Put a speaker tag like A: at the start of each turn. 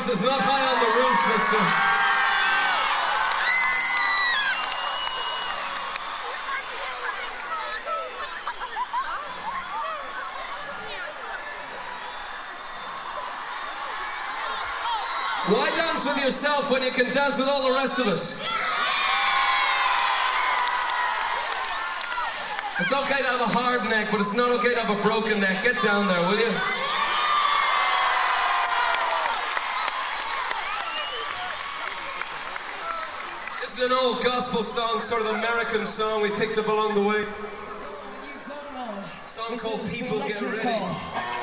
A: dance is not high on the roof, mister. Why dance with yourself when you can dance with all the rest of us? It's okay to have a hard neck, but it's not okay to have a broken neck. Get down there, will you? This is an old gospel song, sort of American song we picked up along the way. A song called People Get Ready.